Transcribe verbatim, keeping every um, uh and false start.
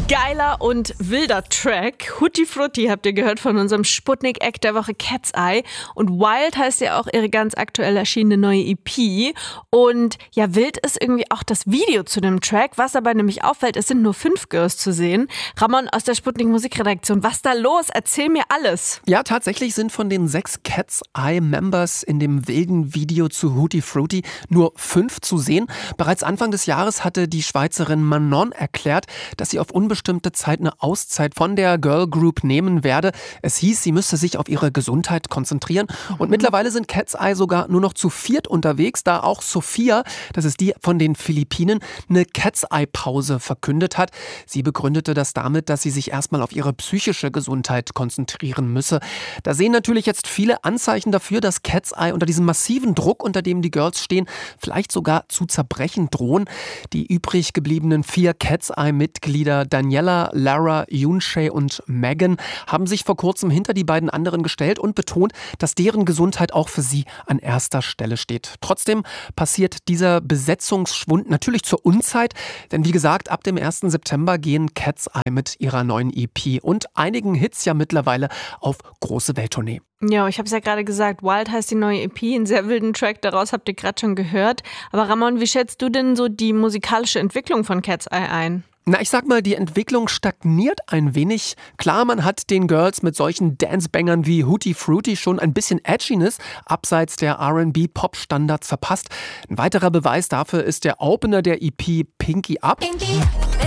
Geiler und wilder Track. Hutti Frutti habt ihr gehört von unserem Sputnik-Act der Woche Cat's Eye. Und Wild heißt ja auch ihre ganz aktuell erschienene neue E P. Und ja, wild ist irgendwie auch das Video zu dem Track. Was aber nämlich auffällt, es sind nur fünf Girls zu sehen. Ramon aus der Sputnik-Musikredaktion, was da los? Erzähl mir alles. Ja, tatsächlich sind von den sechs Cat's Eye-Members in dem wilden Video zu Hutti Frutti nur fünf zu sehen. Bereits Anfang des Jahres hatte die Schweizerin Manon erklärt, dass sie auf unbestimmte Zeit eine Auszeit von der Girl Group nehmen werde. Es hieß, sie müsste sich auf ihre Gesundheit konzentrieren. Und mhm. mittlerweile sind Cat's Eye sogar nur noch zu viert unterwegs, da auch Sophia, das ist die von den Philippinen, eine Cat's Eye-Pause verkündet hat. Sie begründete das damit, dass sie sich erstmal auf ihre psychische Gesundheit konzentrieren müsse. Da sehen natürlich jetzt viele Anzeichen dafür, dass Cat's Eye unter diesem massiven Druck, unter dem die Girls stehen, vielleicht sogar zu zerbrechen drohen. Die übrig gebliebenen vier Cat's Eye-Mitglieder Daniela, Lara, Yunshay und Megan haben sich vor kurzem hinter die beiden anderen gestellt und betont, dass deren Gesundheit auch für sie an erster Stelle steht. Trotzdem passiert dieser Besetzungsschwund natürlich zur Unzeit, denn wie gesagt, ab dem ersten September gehen Cat's Eye mit ihrer neuen E P und einigen Hits ja mittlerweile auf große Welttournee. Ja, ich habe es ja gerade gesagt, Wild heißt die neue E P, einen sehr wilden Track, daraus habt ihr gerade schon gehört. Aber Ramon, wie schätzt du denn so die musikalische Entwicklung von Cat's Eye ein? Na, ich sag mal, die Entwicklung stagniert ein wenig. Klar, man hat den Girls mit solchen Dancebangern wie Hutti Frutti schon ein bisschen Edginess abseits der R and B-Pop-Standards verpasst. Ein weiterer Beweis dafür ist der Opener der E P Pinky Up. Pinky.